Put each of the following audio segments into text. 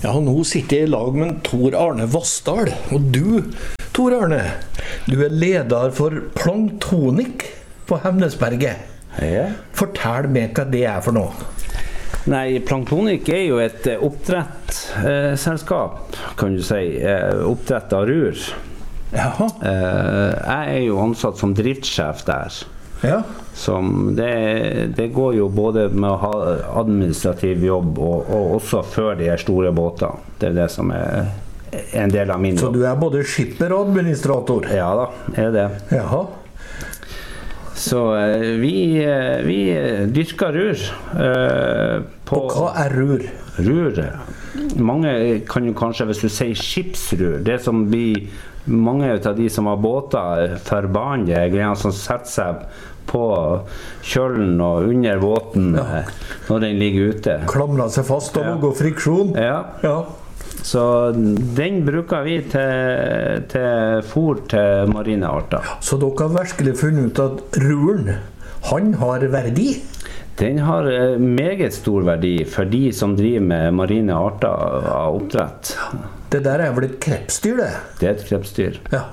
Ja, nå sitter jeg i lag med Tor Arne Vassdal, og du, Tor Arne, du leder for Planktonik på Hemnesberget. Ja. Fortell meg hva det for noe. Nei, Planktonik jo et oppdrettsselskap, kan du si, oppdrett av rur. Jaha. Jeg jo ansatt som driftssjef der. Ja. Som det går jo både med å ha administrativ jobb og også før de store båter. Det det som en del av min jobb. Så du både skipper og administrator? Ja da, det. Jaha. Så vi dyrker rur. Og hva rur? Rur. Mange kan jo kanskje, hvis du sier skipsrur, det som blir mange av de som har båter forbandet, greiene som setter seg på kjølen og under båten når den ligger ute. Klamrer seg fast og går friksjon? Ja. Så den bruker vi til fôr til marine arter. Så dere har virkelig funnet ut at ruren, han har verdi? Den har meget stor verdi for de som driver med marine arter av oppdrett. Det der vel et krepsdyr, det? Det et krepsdyr. Ja.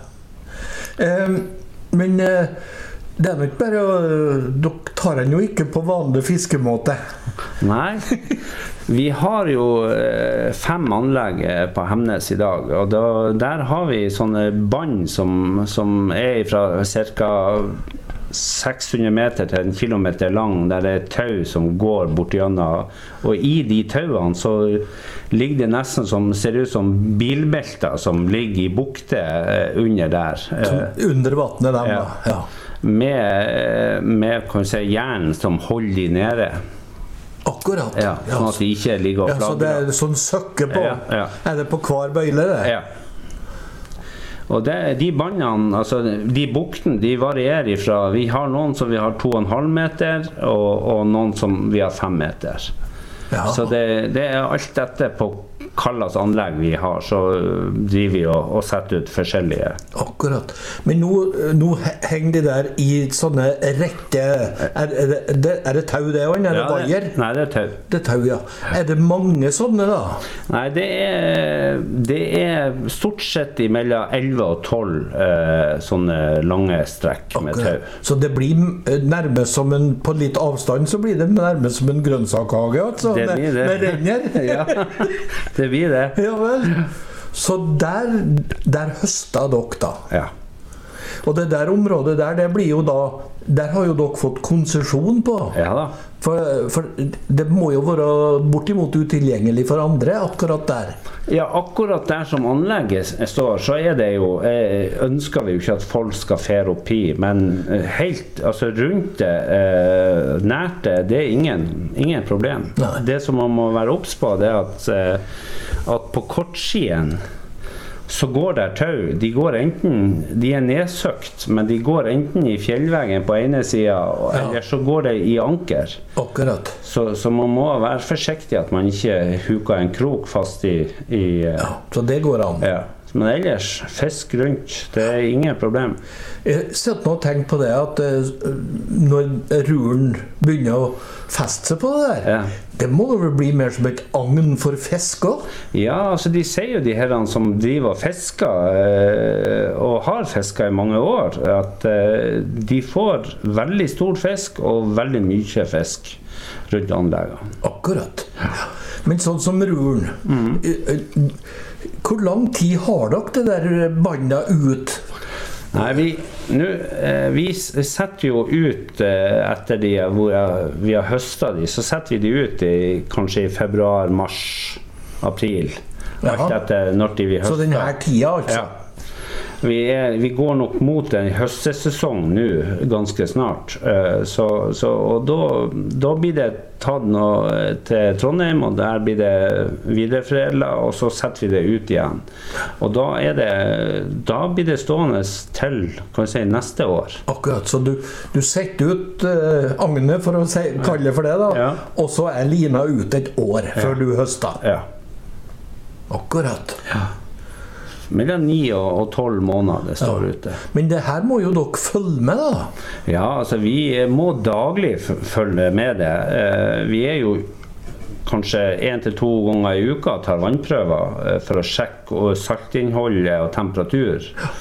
Men det nok bare dere tar den jo ikke på vanlig fiskemåte. Nei. Vi har jo 5 anlegg på Hemnes i dag, og der har vi sånne band som fra cirka 600 meter til 1 kilometer lang, der det tau som går bort gjennom, og i de tauene så ligger det nesten som, ser ut som bilbelter som ligger i bukte under der. Under vattnet der, ja. Med kan du si, jern som holder de nede. Akkurat. Ja, sånn at de ikke ligger og flagger. Så det sånn søkke på? Ja. Det på hver bøyle det? Ja. Og de bandene, altså de buktene, de varierer ifra, vi har noen som vi har 2,5 meter, og noen som vi har 5 meter. Ja. Så det alt dette på kallas anlegg vi har, så driver vi og setter ut forskjellige. Akkurat. Men nå henger de der i sånne rekke, er det tau det også? Er det vaier? Nei, det tau. Det tau, ja. Er det mange sånne da? Nei, det stort sett mellom 11 og 12 sånne lange strekk med tau. Så det blir nærmest som på litt avstand, så blir det nærmest som en grønnsakshage, altså, det blir det. Med renner. Ja, det blir det. Ja vel. Så der høster dere da. Ja. Og det der området der, det blir jo da, der har jo dere fått konsesjon på. Ja da. For det må jo være bortimot utilgjengelig for andre akkurat der. Ja, akkurat der som anlegget står, så det jo, ønsker vi jo ikke at folk skal fære opp i, men helt, altså rundt det, nært det, det ingen problem. Nei. Det som man må være obs på, det at på kortsiden så går der tau. De nedsøkt, men de går enten i fjellveggen på ene siden, eller så går det i anker. Akkurat. Så man må være forsiktig at man ikke huker en krok fast i ja, så det går an. Ja. Men ellers, fisk rundt, det ingen problem. Jeg sitter nå og tenker på det at når ruren begynner å feste seg på det der, det må vel bli mer som et agn for fisk også? Ja, altså de sier jo de herrene som driver og fisker, og har fisket i mange år, at de får veldig stor fisk og veldig mye fisk rundt anlegget. Akkurat. Men sånn som ruren, hvor lang tid har dere det der bandet ut? Nei, vi setter jo ut etter de hvor vi har høstet de, så setter vi de ut kanskje i februar, mars, april. Alt etter når de vi høster. Så denne tida altså? Ja. Vi går nok mot en høstesesong nå, ganske snart. Og da blir det tatt noe til Trondheim, og der blir det videreforedlet, og så setter vi det ut igjen. Og da blir det stående til, kan jeg si, neste år. Akkurat, så du setter ut agnet, for å kalle det for det da, og så lina ut et år før du høster. Ja. Akkurat. Ja. Mellom 9 og 12 måneder det står ute. Men det her må jo dere følge med da? Ja, altså vi må daglig følge med det. Vi jo kanskje 1 til 2 ganger i uka tar vannprøver for å sjekke saltinnholdet og temperatur.